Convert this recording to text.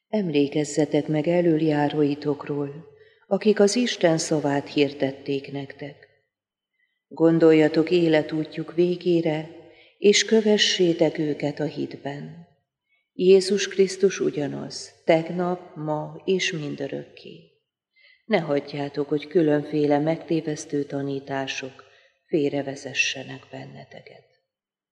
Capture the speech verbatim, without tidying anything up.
Emlékezzetek meg elöljáróitokról, akik az Isten szavát hirdették nektek. Gondoljatok életútjuk végére, és kövessétek őket a hitben. Jézus Krisztus ugyanaz, tegnap, ma és mindörökké. Ne hagyjátok, hogy különféle megtévesztő tanítások félrevezessenek benneteket.